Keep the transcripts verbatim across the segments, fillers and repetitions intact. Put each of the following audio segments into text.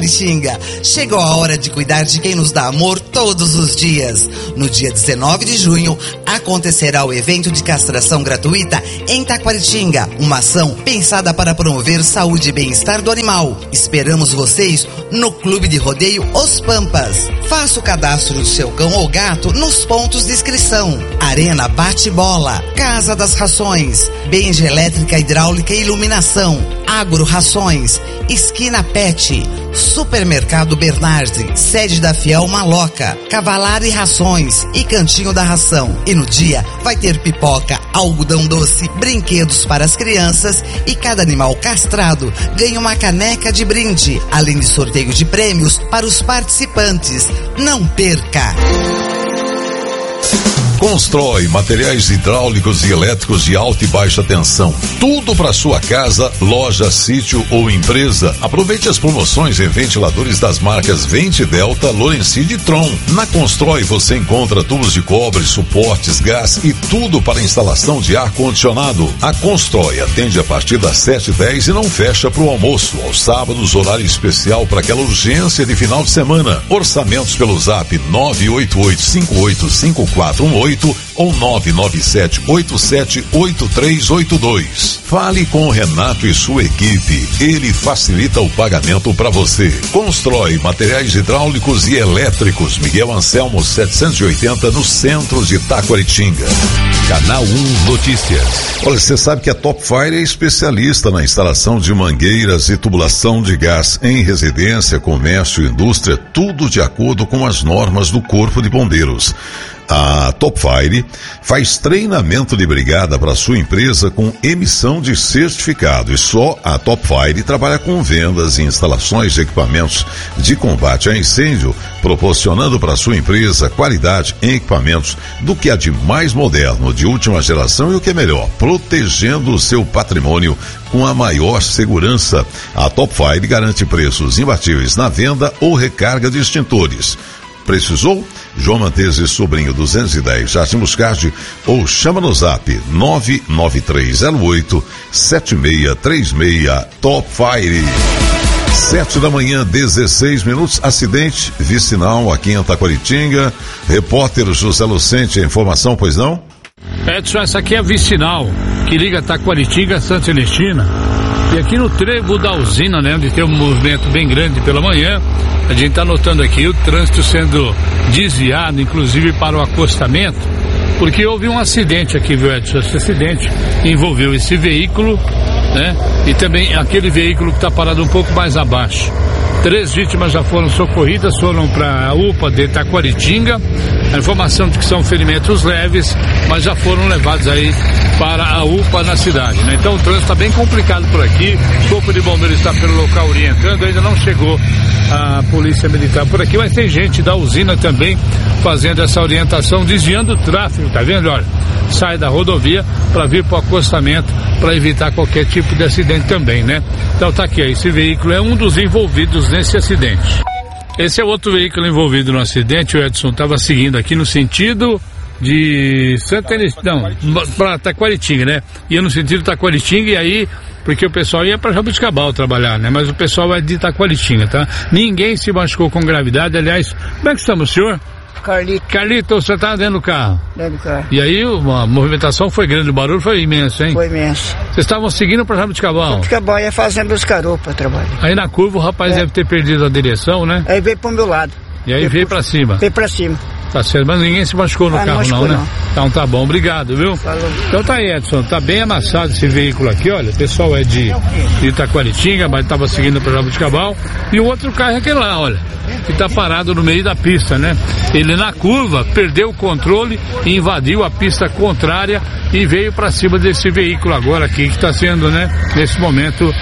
Xinga. Chegou a hora de cuidar de quem nos dá amor todos os dias. No dia dezenove de junho, acontecerá o evento de castração gratuita em Taquaritinga, uma ação pensada para promover saúde e bem-estar do animal. Esperamos vocês no Clube de Rodeio Os Pampas. Faça o cadastro do seu cão ou gato nos pontos de inscrição. Arena Bate-Bola, Casa das Rações, Benja Elétrica, Hidráulica e Iluminação, Agro Rações, Esquina Pet, Supermercado Bernardi, sede da Fiel Maloca, Cavalar e Rações e Cantinho da Ração. E no dia vai ter pipoca, algodão doce, brinquedos para as crianças e cada animal castrado ganha uma caneca de brinde, além de sorteio de prêmios para os participantes. Não perca! Constrói materiais hidráulicos e elétricos de alta e baixa tensão. Tudo para sua casa, loja, sítio ou empresa. Aproveite as promoções em ventiladores das marcas Vente, Delta, Lorencid e Tron. Na Constrói você encontra tubos de cobre, suportes, gás e tudo para instalação de ar-condicionado. A Constrói atende a partir das sete e dez e não fecha para o almoço. Aos sábados, horário especial para aquela urgência de final de semana. Orçamentos pelo zap nove oito oito cinco oito cinco quatro um oito ou nove nove sete oito sete oito três oito dois. Fale com o Renato e sua equipe. Ele facilita o pagamento para você. Constrói materiais hidráulicos e elétricos. Miguel Anselmo setecentos e oitenta, no centro de Taquaritinga. Canal um Notícias. Olha, você sabe que a Top Fire é especialista na instalação de mangueiras e tubulação de gás em residência, comércio e indústria, tudo de acordo com as normas do Corpo de Bombeiros. A Top Fire faz treinamento de brigada para sua empresa com emissão de certificado, e só a Top Fire trabalha com vendas e instalações de equipamentos de combate a incêndio, proporcionando para sua empresa qualidade em equipamentos do que há de mais moderno, de última geração e o que é melhor, protegendo o seu patrimônio com a maior segurança. A Top Fire garante preços imbatíveis na venda ou recarga de extintores. Precisou? João Mantese Sobrinho duzentos e dez, Jardim Buscardi, ou chama no zap nove nove três zero oito sete seis três seis. Top Fire. Sete da manhã, dezesseis minutos. Acidente vicinal aqui em Taquaritinga. Repórter José Lucente, a informação, pois não? Edson, essa aqui é a vicinal que liga Taquaritinga a Santa Celestina. E aqui no trevo da usina, né, onde tem um movimento bem grande pela manhã, a gente está notando aqui o trânsito sendo desviado, inclusive para o acostamento, porque houve um acidente aqui, viu, Edson? Esse acidente envolveu esse veículo, né, e também aquele veículo que está parado um pouco mais abaixo. Três vítimas já foram socorridas, foram para a U P A de Taquaritinga. A informação de que são ferimentos leves, mas já foram levados aí para a U P A na cidade, né? Então o trânsito está bem complicado por aqui. O Corpo de Bombeiros está pelo local orientando, ainda não chegou a Polícia Militar por aqui, mas tem gente da usina também fazendo essa orientação, desviando o tráfego, tá vendo? Olha, sai da rodovia para vir para o acostamento, para evitar qualquer tipo de acidente também, né? Então tá aqui, esse veículo é um dos envolvidos nesse acidente. Esse é outro veículo envolvido no acidente. O Edson estava seguindo aqui no sentido de Santa Celestina, não, para Taquaritinga, né? Ia no sentido Taquaritinga, e aí, porque o pessoal ia para Jabuticabal trabalhar, né? Mas o pessoal é de Taquaritinga, tá? Ninguém se machucou com gravidade. Aliás, como é que estamos, senhor? Carlito. Carlito, você tá dentro do carro? Dentro do carro. E aí, a movimentação foi grande, o barulho foi imenso, hein? Foi imenso. Vocês estavam seguindo para Jabuticabal? Jabuticabal ia fazendo os caropas para trabalhar. Aí na curva o rapaz é. deve ter perdido a direção, né? Aí veio pro meu lado. E aí veio, veio para cima? Veio para cima. Tá certo, mas ninguém se machucou no ah, carro não, não, né? Não. Então tá bom, obrigado, viu? Falou. Então tá aí, Edson, tá bem amassado esse veículo aqui, olha, o pessoal é de, de Itaquaritinga, mas tava seguindo para Jabuticabal, e o outro carro é aquele lá, olha, que tá parado no meio da pista, né? Ele na curva perdeu o controle e invadiu a pista contrária e veio para cima desse veículo agora aqui, que está sendo, né, nesse momento,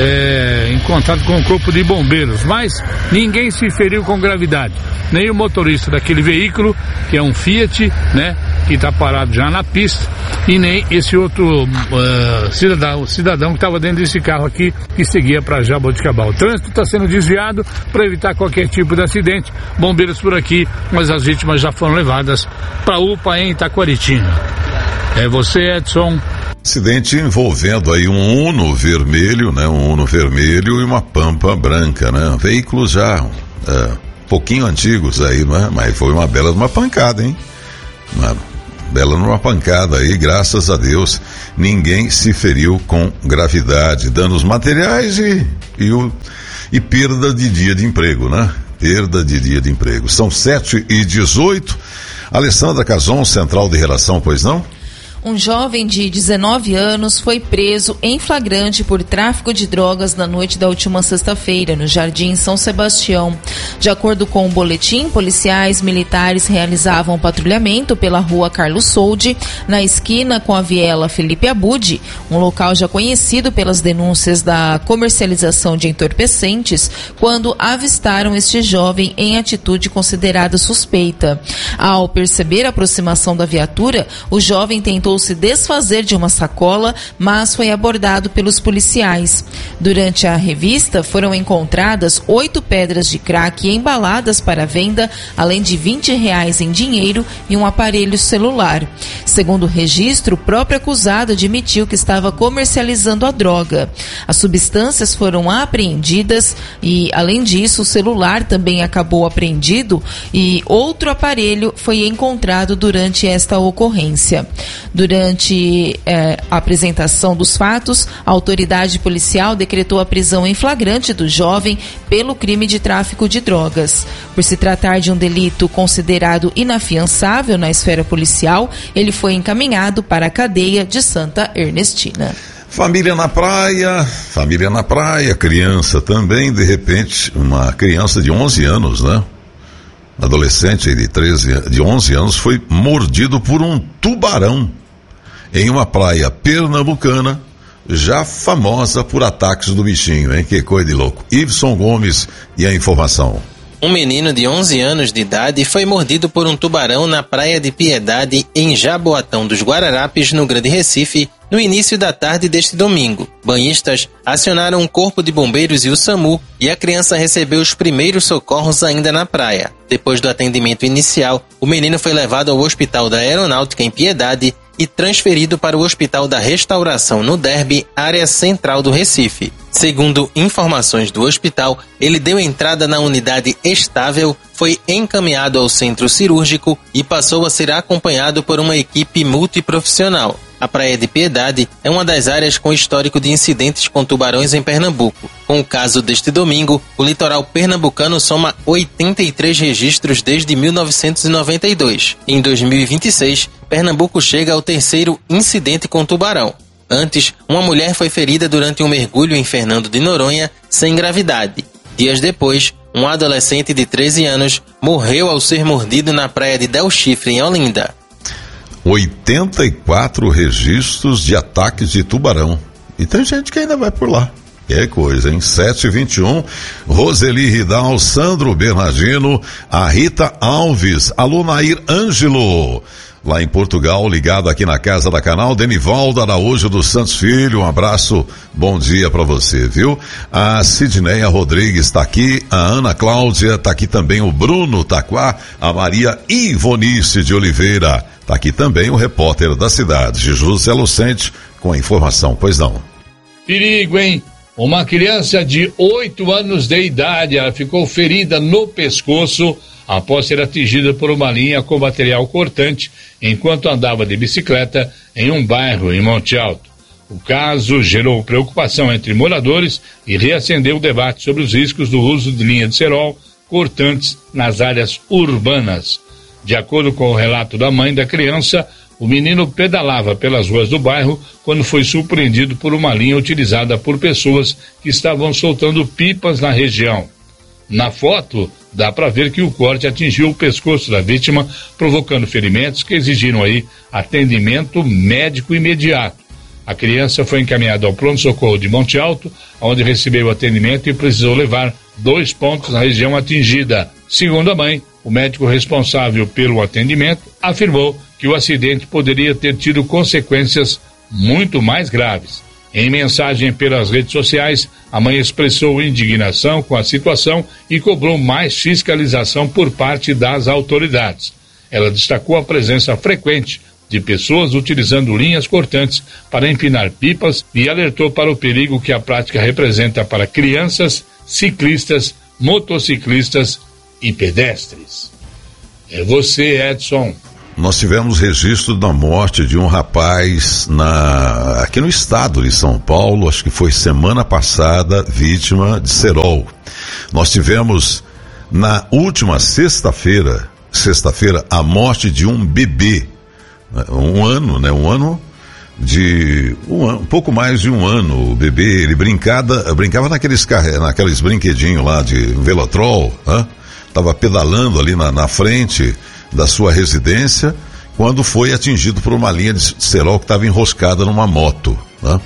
é, em contato com o Corpo de Bombeiros, mas ninguém se feriu com gravidade, nem o motorista daquele veículo, que é um Fiat, né, que está parado já na pista, e nem esse outro uh, cidadão, cidadão que estava dentro desse carro aqui, que seguia para Jaboticabal. O trânsito está sendo desviado para evitar qualquer tipo de acidente. Bombeiros por aqui, mas as vítimas já foram levadas para a U P A em Taquaritinga. É você, Edson. Acidente envolvendo aí um Uno vermelho, né? Um Uno vermelho e uma Pampa branca, né? Veículos já é, pouquinho antigos aí, né? Mas foi uma bela uma pancada, hein? Uma bela numa pancada aí, graças a Deus, ninguém se feriu com gravidade, danos materiais e, e, o, e perda de dia de emprego, né? Perda de dia de emprego. São sete e dezoito. Alessandra Cazon, Central de Relação, pois não? Um jovem de dezenove anos foi preso em flagrante por tráfico de drogas na noite da última sexta-feira, no Jardim São Sebastião. De acordo com o boletim, policiais militares realizavam patrulhamento pela rua Carlos Soldi, na esquina com a viela Felipe Abud, um local já conhecido pelas denúncias da comercialização de entorpecentes, quando avistaram este jovem em atitude considerada suspeita. Ao perceber a aproximação da viatura, o jovem tentou se desfazer de uma sacola, mas foi abordado pelos policiais. Durante a revista, foram encontradas oito pedras de crack embaladas para venda, além de vinte reais em dinheiro e um aparelho celular. Segundo o registro, o próprio acusado admitiu que estava comercializando a droga. As substâncias foram apreendidas e, além disso, o celular também acabou apreendido e outro aparelho foi encontrado durante esta ocorrência. Durante eh, a apresentação dos fatos, a autoridade policial decretou a prisão em flagrante do jovem pelo crime de tráfico de drogas. Por se tratar de um delito considerado inafiançável na esfera policial, ele foi encaminhado para a cadeia de Santa Ernestina. Família na praia, família na praia, criança também, de repente, uma criança de onze anos, né? Adolescente de treze, de onze anos foi mordido por um tubarão em uma praia pernambucana, já famosa por ataques do bichinho, hein? Que coisa de louco. Iveson Gomes e a informação. Um menino de onze anos de idade foi mordido por um tubarão na Praia de Piedade, em Jaboatão dos Guararapes, no Grande Recife, no início da tarde deste domingo. Banhistas acionaram um corpo de bombeiros e o SAMU e a criança recebeu os primeiros socorros ainda na praia. Depois do atendimento inicial, o menino foi levado ao Hospital da Aeronáutica em Piedade e transferido para o Hospital da Restauração no Derby, área central do Recife. Segundo informações do hospital, ele deu entrada na unidade estável, foi encaminhado ao centro cirúrgico e passou a ser acompanhado por uma equipe multiprofissional. A Praia de Piedade é uma das áreas com histórico de incidentes com tubarões em Pernambuco. Com o caso deste domingo, o litoral pernambucano soma oitenta e três registros desde mil novecentos e noventa e dois. Em dois mil e vinte e seis, Pernambuco chega ao terceiro incidente com tubarão. Antes, uma mulher foi ferida durante um mergulho em Fernando de Noronha sem gravidade. Dias depois, um adolescente de treze anos morreu ao ser mordido na praia de Del Chifre, em Olinda. oitenta e quatro registros de ataques de tubarão. E tem gente que ainda vai por lá. Que coisa, hein? sete e vinte e um, Roseli Ridal, Sandro Bernardino, a Rita Alves, alô Nair Ângelo, lá em Portugal, ligado aqui na Casa da Canal, Denivaldo Araújo dos Santos Filho, um abraço, bom dia pra você, viu? A Sidneia Rodrigues tá aqui, a Ana Cláudia, tá aqui também o Bruno Taquá, a Maria Ivonice de Oliveira, tá aqui também o repórter da cidade, José Lucente, com a informação, pois não. Perigo, hein? Uma criança de oito anos de idade, ela ficou ferida no pescoço após ser atingida por uma linha com material cortante enquanto andava de bicicleta em um bairro em Monte Alto. O caso gerou preocupação entre moradores e reacendeu o debate sobre os riscos do uso de linha de cerol cortantes nas áreas urbanas. De acordo com o relato da mãe da criança, o menino pedalava pelas ruas do bairro quando foi surpreendido por uma linha utilizada por pessoas que estavam soltando pipas na região. Na foto, dá para ver que o corte atingiu o pescoço da vítima, provocando ferimentos que exigiram aí atendimento médico imediato. A criança foi encaminhada ao pronto-socorro de Monte Alto, onde recebeu atendimento e precisou levar dois pontos na região atingida. Segundo a mãe, o médico responsável pelo atendimento afirmou que o acidente poderia ter tido consequências muito mais graves. Em mensagem pelas redes sociais, a mãe expressou indignação com a situação e cobrou mais fiscalização por parte das autoridades. Ela destacou a presença frequente de de pessoas utilizando linhas cortantes para empinar pipas e alertou para o perigo que a prática representa para crianças, ciclistas, motociclistas e pedestres. É você, Edson. Nós tivemos registro da morte de um rapaz na, aqui no estado de São Paulo, acho que foi semana passada, vítima de cerol. Nós tivemos na última sexta-feira, sexta-feira, a morte de um bebê, um ano, né? Um ano de, um, um pouco mais de um ano, o bebê, ele brincava, brincava naqueles, naqueles brinquedinhos lá de velotrol, né? Tava pedalando ali na, na frente da sua residência, quando foi atingido por uma linha de cerol que estava enroscada numa moto, né?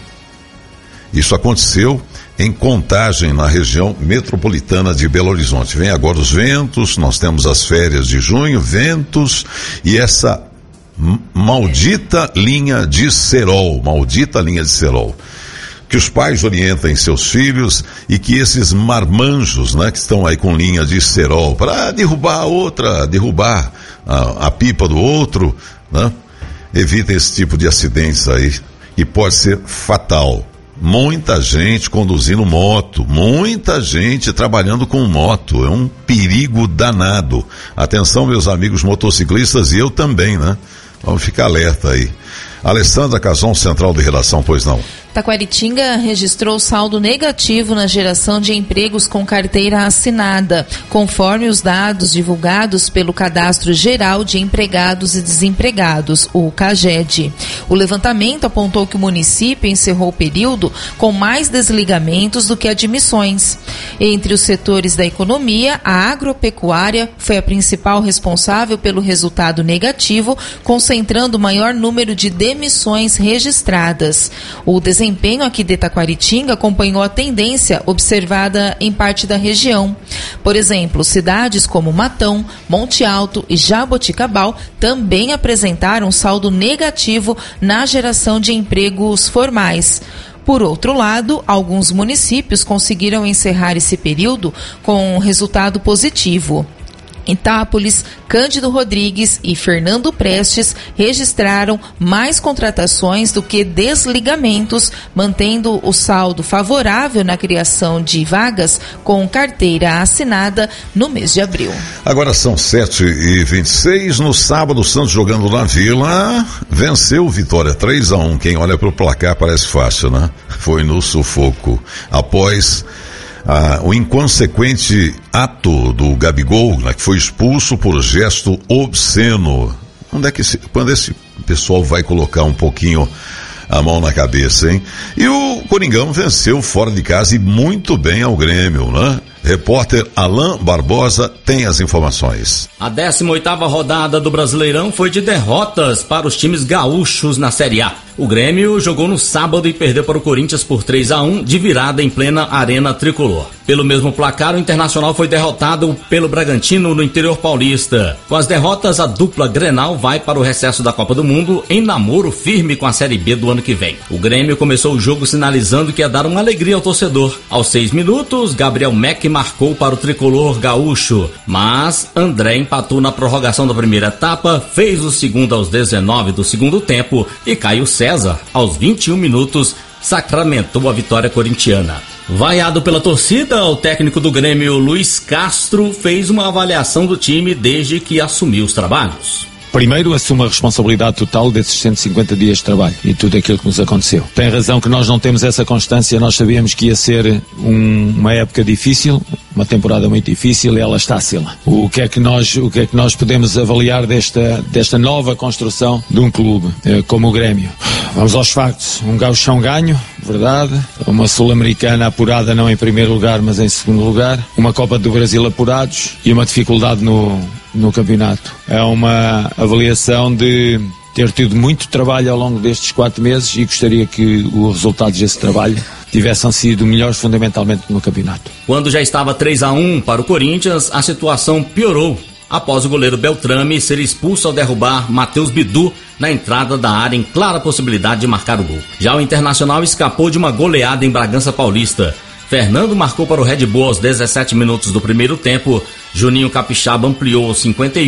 Isso aconteceu em Contagem, na região metropolitana de Belo Horizonte. Vem agora os ventos, nós temos as férias de junho, ventos e essa m- maldita linha de cerol, maldita linha de cerol. Que os pais orientem seus filhos e que esses marmanjos, né, que estão aí com linha de cerol para derrubar a outra, derrubar a, a pipa do outro, né, evitem esse tipo de acidentes aí, que pode ser fatal. Muita gente conduzindo moto, muita gente trabalhando com moto, é um perigo danado. Atenção, meus amigos motociclistas, e eu também, né? Vamos ficar alerta aí. Alessandra Cazon, Central de Redação, pois não. Taquaritinga registrou saldo negativo na geração de empregos com carteira assinada, conforme os dados divulgados pelo Cadastro Geral de Empregados e Desempregados, o CAGED. O levantamento apontou que o município encerrou o período com mais desligamentos do que admissões. Entre os setores da economia, a agropecuária foi a principal responsável pelo resultado negativo, concentrando o maior número de demissões registradas. O desempenho aqui de Taquaritinga acompanhou a tendência observada em parte da região. Por exemplo, cidades como Matão, Monte Alto e Jaboticabal também apresentaram saldo negativo na geração de empregos formais. Por outro lado, alguns municípios conseguiram encerrar esse período com um resultado positivo. Itápolis, Cândido Rodrigues e Fernando Prestes registraram mais contratações do que desligamentos, mantendo o saldo favorável na criação de vagas com carteira assinada no mês de abril. Agora são sete e vinte e seis, no sábado o Santos jogando na Vila, venceu Vitória três a um, quem olha para o placar parece fácil, né? Foi no sufoco, após Ah, o inconsequente ato do Gabigol, né, que foi expulso por gesto obsceno. Quando é que esse, quando esse pessoal vai colocar um pouquinho a mão na cabeça, hein? E o Coringão venceu fora de casa e muito bem ao Grêmio, né? Repórter Alain Barbosa tem as informações. A décima oitava rodada do Brasileirão foi de derrotas para os times gaúchos na Série A. O Grêmio jogou no sábado e perdeu para o Corinthians por três a um, de virada em plena Arena Tricolor. Pelo mesmo placar, o Internacional foi derrotado pelo Bragantino no interior paulista. Com as derrotas, a dupla Grenal vai para o recesso da Copa do Mundo em namoro firme com a Série B do ano que vem. O Grêmio começou o jogo sinalizando que ia dar uma alegria ao torcedor. Aos seis minutos, Gabriel Meck marcou para o tricolor gaúcho, mas André empatou na prorrogação da primeira etapa, fez o segundo aos dezenove do segundo tempo e Caio César, aos vinte e um minutos, sacramentou a vitória corintiana. Vaiado pela torcida, o técnico do Grêmio, Luiz Castro, fez uma avaliação do time desde que assumiu os trabalhos. Primeiro, assume a responsabilidade total desses cento e cinquenta dias de trabalho e tudo aquilo que nos aconteceu. Tem razão que nós não temos essa constância, nós sabíamos que ia ser um, uma época difícil, uma temporada muito difícil, e ela está a ser lá. O que é que nós, o que é que nós podemos avaliar desta, desta nova construção de um clube eh, como o Grêmio? Vamos aos factos. Um gauchão ganho, verdade. Uma sul-americana apurada não em primeiro lugar, mas em segundo lugar. Uma Copa do Brasil apurados e uma dificuldade no... no campeonato. É uma avaliação de ter tido muito trabalho ao longo destes quatro meses e gostaria que os resultados desse trabalho tivessem sido melhores fundamentalmente no campeonato. Quando já estava três a um para o Corinthians, a situação piorou após o goleiro Beltrame ser expulso ao derrubar Matheus Bidu na entrada da área em clara possibilidade de marcar o gol. Já o Internacional escapou de uma goleada em Bragança Paulista. Fernando marcou para o Red Bull aos dezessete minutos do primeiro tempo, Juninho Capixaba ampliou aos cinquenta e um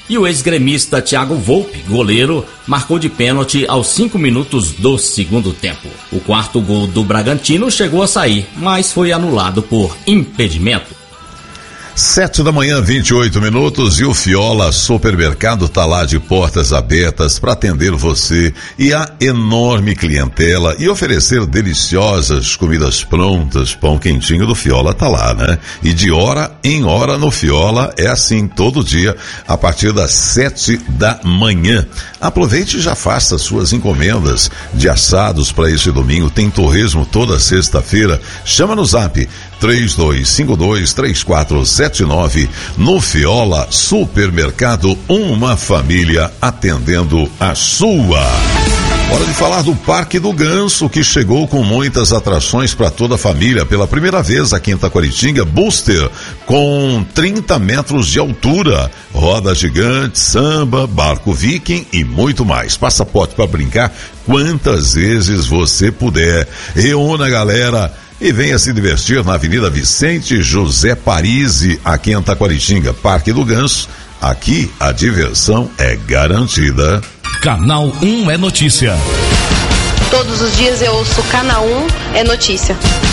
E o ex-gremista Thiago Volpe, goleiro, marcou de pênalti aos cinco minutos do segundo tempo. O quarto gol do Bragantino chegou a sair, mas foi anulado por impedimento. Sete da manhã, vinte e oito minutos, e o Fiola Supermercado tá lá de portas abertas para atender você e a enorme clientela e oferecer deliciosas comidas prontas. Pão quentinho do Fiola tá lá, né? E de hora em hora no Fiola é assim todo dia a partir das sete da manhã. Aproveite e já faça suas encomendas de assados para este domingo. Tem torresmo toda sexta-feira. Chama no Zap três dois cinco dois, três quatro sete nove. No Fiola Supermercado, uma família atendendo a sua. Hora de falar do Parque do Ganso, que chegou com muitas atrações para toda a família. Pela primeira vez aqui em Taquaritinga, Booster com trinta metros de altura, roda gigante, samba, barco viking e muito mais. Passaporte para brincar quantas vezes você puder. Reúna a galera e venha se divertir na Avenida Vicente José Parisi, aqui em Taquaritinga. Parque do Ganso, aqui a diversão é garantida. Canal um é notícia. Todos os dias eu ouço Canal um é notícia.